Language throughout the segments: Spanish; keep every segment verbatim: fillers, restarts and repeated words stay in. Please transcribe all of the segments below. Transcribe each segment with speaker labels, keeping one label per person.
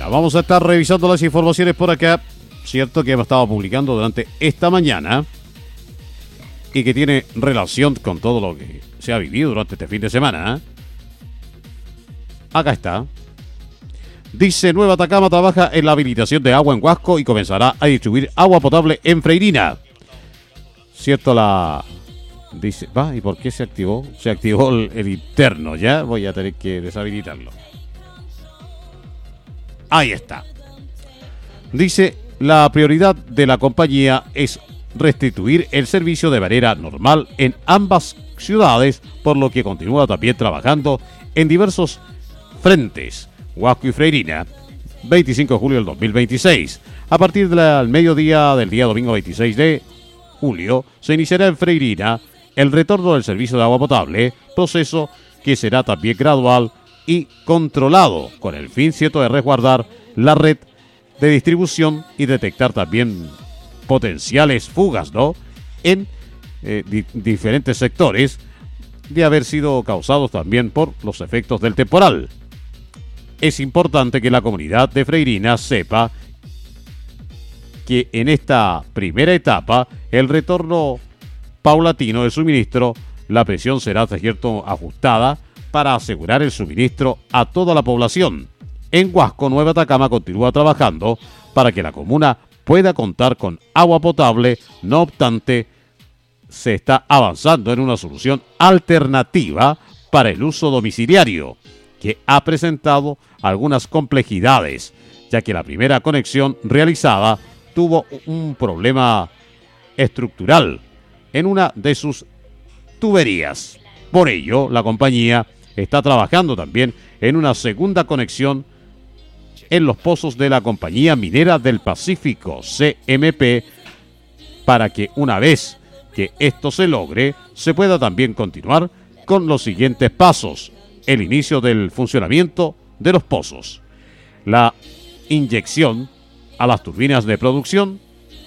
Speaker 1: vamos a estar revisando las informaciones por acá. Cierto que hemos estado publicando durante esta mañana y que tiene relación con todo lo que se ha vivido durante este fin de semana. ¿eh? Acá está. Dice: Nueva Atacama trabaja en la habilitación de agua en Huasco y comenzará a distribuir agua potable en Freirina. Cierto, la... Dice, va, ¿y por qué se activó? Se activó el, el interno, ya voy a tener que deshabilitarlo. Ahí está. Dice: la prioridad de la compañía es restituir el servicio de manera normal en ambas ciudades, por lo que continúa también trabajando en diversos frentes. Huasco y Freirina, veinticinco de julio del dos mil veintiséis. A partir del mediodía del día domingo veintiséis de julio, se iniciará en Freirina el retorno del servicio de agua potable, proceso que será también gradual y controlado, con el fin cierto de resguardar la red de distribución y detectar también potenciales fugas, ¿no? En eh, di- diferentes sectores, de haber sido causados también por los efectos del temporal. Es importante que la comunidad de Freirina sepa que en esta primera etapa el retorno paulatino del suministro, la presión será, cierto, ajustada para asegurar el suministro a toda la población. En Huasco, Nueva Atacama continúa trabajando para que la comuna pueda contar con agua potable. No obstante, se está avanzando en una solución alternativa para el uso domiciliario, que ha presentado algunas complejidades, ya que la primera conexión realizada tuvo un problema estructural en una de sus tuberías. Por ello, la compañía está trabajando también en una segunda conexión en los pozos de la Compañía Minera del Pacífico, C M P, para que una vez que esto se logre, se pueda también continuar con los siguientes pasos: el inicio del funcionamiento de los pozos, la inyección a las turbinas de producción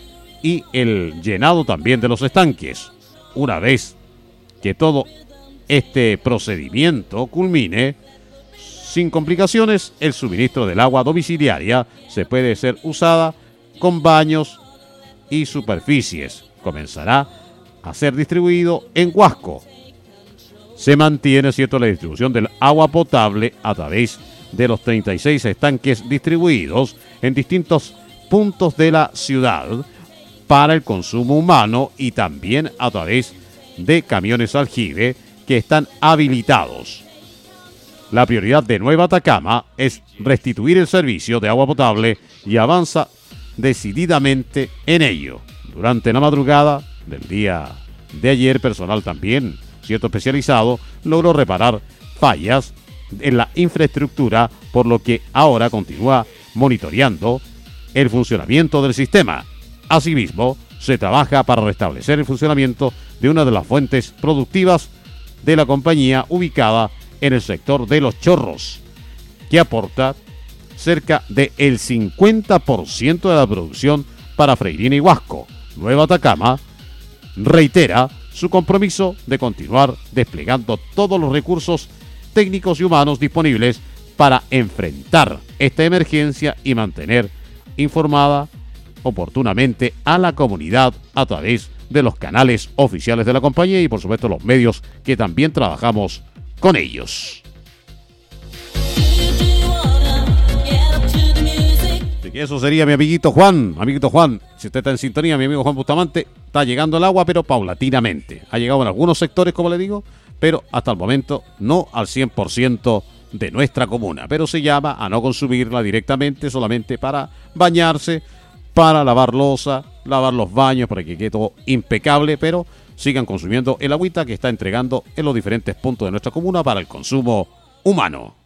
Speaker 1: y el llenado también de los estanques. Una vez que todo este procedimiento culmine sin complicaciones, el suministro del agua domiciliaria se puede ser usada con baños y superficies. Comenzará a ser distribuido en Huasco. Se mantiene, cierto, la distribución del agua potable a través de los treinta y seis estanques distribuidos en distintos puntos de la ciudad para el consumo humano y también a través de camiones aljibe que están habilitados. La prioridad de Nueva Atacama es restituir el servicio de agua potable y avanza decididamente en ello. Durante la madrugada del día de ayer, personal también, cierto, especializado, logró reparar fallas en la infraestructura, por lo que ahora continúa monitoreando el funcionamiento del sistema. Asimismo, se trabaja para restablecer el funcionamiento de una de las fuentes productivas de la compañía ubicada en el sector de Los Chorros, que aporta cerca del cincuenta por ciento de la producción para Freirina y Huasco. Nueva Atacama reitera su compromiso de continuar desplegando todos los recursos técnicos y humanos disponibles para enfrentar esta emergencia y mantener informada oportunamente a la comunidad a través de los canales oficiales de la compañía y por supuesto los medios que también trabajamos con ellos. Así que eso sería, mi amiguito Juan. Amiguito Juan, si usted está en sintonía, mi amigo Juan Bustamante, está llegando el agua, pero paulatinamente. Ha llegado en algunos sectores, como le digo, pero hasta el momento no al cien por ciento de nuestra comuna. Pero se llama a no consumirla directamente, solamente para bañarse, para lavar loza, lavar los baños, para que quede todo impecable, pero sigan consumiendo el agüita que está entregando en los diferentes puntos de nuestra comuna para el consumo humano.